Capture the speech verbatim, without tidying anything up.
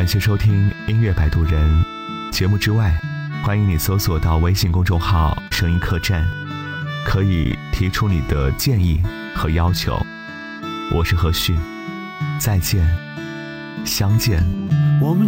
谢收听音乐摆渡人。节目之外，欢迎你搜索到微信公众号声音客栈，可以提出你的建议和要求。我是何旭，再见，相见。 我们